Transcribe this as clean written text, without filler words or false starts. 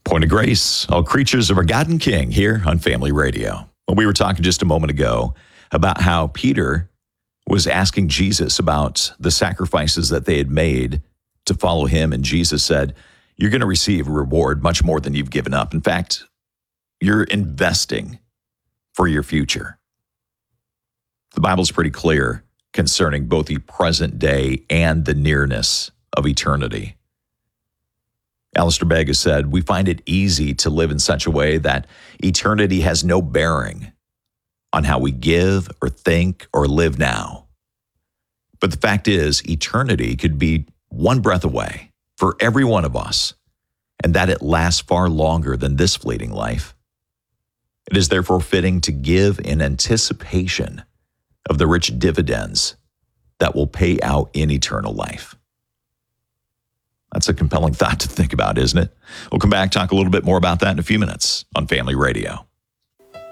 Point of Grace, all creatures of our God and King here on Family Radio. Well, we were talking just a moment ago about how Peter was asking Jesus about the sacrifices that they had made to follow him. And Jesus said, you're going to receive a reward much more than you've given up. In fact, you're investing for your future. The Bible's pretty clear concerning both the present day and the nearness of eternity. Alistair Begg has said, we find it easy to live in such a way that eternity has no bearing on how we give or think or live now. But the fact is, eternity could be one breath away for every one of us, and that it lasts far longer than this fleeting life. It is therefore fitting to give in anticipation of the rich dividends that will pay out in eternal life. That's a compelling thought to think about, isn't it? We'll come back, talk a little bit more about that in a few minutes on Family Radio.